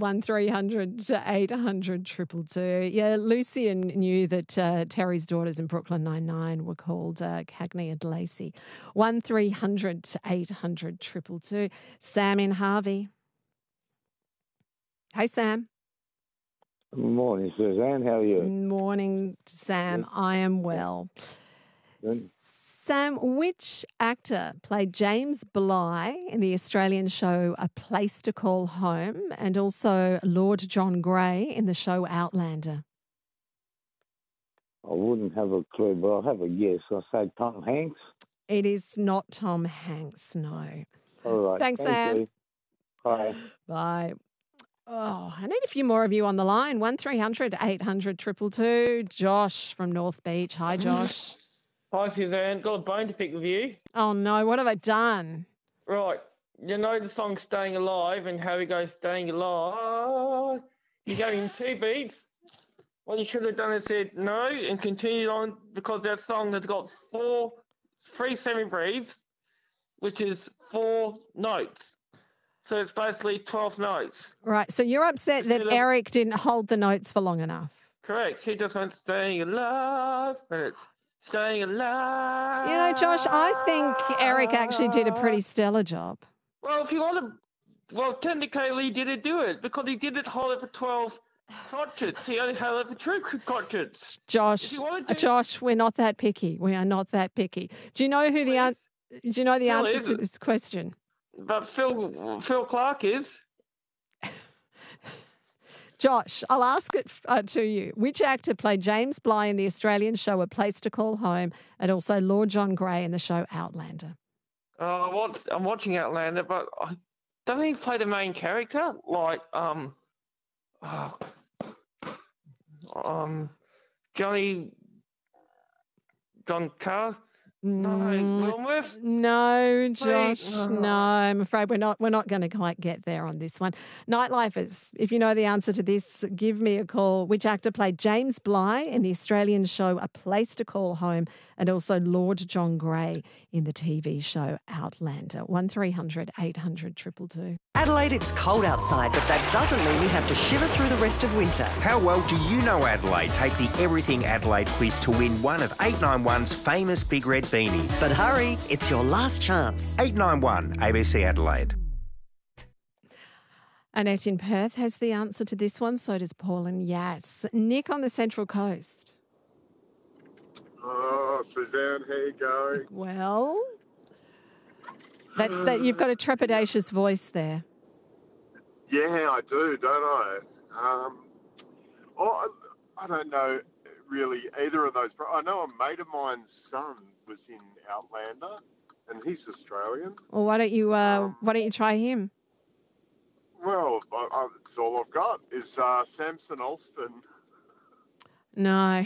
1300 800 222. Yeah, Lucian knew that Terry's daughters in Brooklyn Nine-Nine were called Cagney and Lacey. 1300 800 222. Sam in Harvey. Hey, Sam. Good morning, Suzanne. How are you? Morning, Sam. I am well. Good. Sam, which actor played James Bligh in the Australian show A Place to Call Home and also Lord John Grey in the show Outlander? I wouldn't have a clue, but I'll have a guess. I'll say Tom Hanks. It is not Tom Hanks, no. All right. Thanks, Sam. You. Bye. Bye. Oh, I need a few more of you on the line. 1300 800 222. Josh from North Beach. Hi, Josh. Hi, Suzanne. Got a bone to pick with you. Oh, no. What have I done? Right. You know the song Staying Alive and how he goes, Staying Alive. You gave him 2 beats. What you should have done is said no and continued on because that song has got 3 semi-breathes, which is 4 notes. So it's basically 12 notes. Right. So you're upset that Eric didn't hold the notes for long enough. Correct. He just went Staying Alive, and it's Staying Alive. You know, Josh, I think Eric actually did a pretty stellar job. Well, if you want to, well, technically he didn't do it because he didn't hold it for 12 crotchets. He only held it for 2 crotchets. Josh, Josh, we're not that picky. We are not that picky. Do you know who do you know the answer to this question? But Phil Clark is. Josh, I'll ask it to you. Which actor played James Bligh in the Australian show A Place to Call Home and also Lord John Grey in the show Outlander? I'm watching Outlander, but doesn't he play the main character? Like, John Carr? No, Wilmworth? No, Josh. No, I'm afraid we're not going to quite get there on this one. Nightlifers, if you know the answer to this, give me a call. Which actor played James Bligh in the Australian show A Place to Call Home and also Lord John Grey in the TV show Outlander? 1300 800 222. Adelaide, it's cold outside, but that doesn't mean you have to shiver through the rest of winter. How well do you know Adelaide? Take the Everything Adelaide quiz to win one of 891's famous Big Red beanies. But hurry, it's your last chance. 891 ABC Adelaide. Annette in Perth has the answer to this one, so does Paul and Yas. Nick on the Central Coast. Oh, Suzanne, how you going? Well, that's that. You've got a trepidatious voice there. Yeah, I do, don't I? I don't know really either of those. I know a mate of mine's son was in Outlander, and he's Australian. Well, why don't you try him? Well, it's all I've got is Samson Alston. No.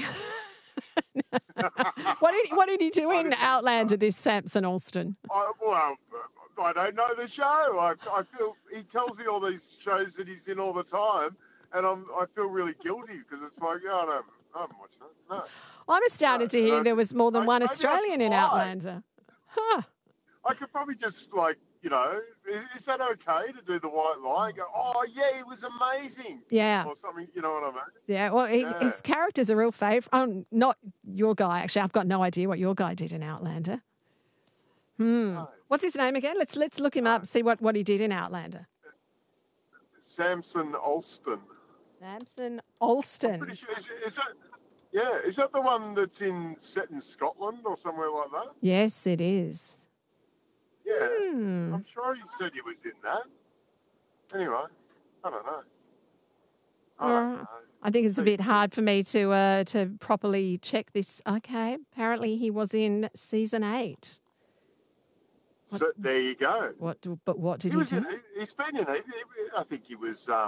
What did he do in Outlander, this Samson Alston? I don't know the show. I feel he tells me all these shows that he's in all the time, and I feel really guilty because it's like, I haven't watched that. No. I'm astounded to hear there was more than one Australian in Outlander. Huh. I could probably just is that okay to do the white lie? Go, oh yeah, he was amazing. Yeah. Or something, you know what I mean? Yeah. Well, his character's a real favourite. Not your guy. Actually, I've got no idea what your guy did in Outlander. No. What's his name again? Let's look him up. See what he did in Outlander. Samson Alston. Samson Alston. I'm pretty sure. Is that the one that's set in Scotland or somewhere like that? Yes, it is. Yeah, I'm sure he said he was in that. Anyway, I don't know. I think it's a bit hard for me to properly check this. Okay, apparently he was in season 8. So there you go. What did he do? He's been in. I think he was. Oh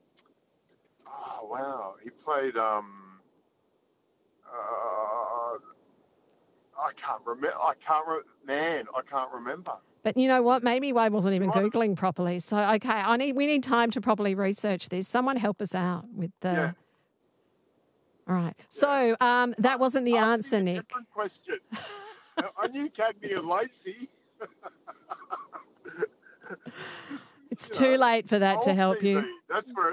wow, he played. I can't remember. I can't remember. But you know what? Maybe I wasn't even Googling properly. So, okay, we need time to properly research this. Someone help us out with the... Yeah. All right. Yeah. So, that wasn't the answer, Nick. Different question. I knew Cagney and Lacey. It's too late for that to help TV. you. That's where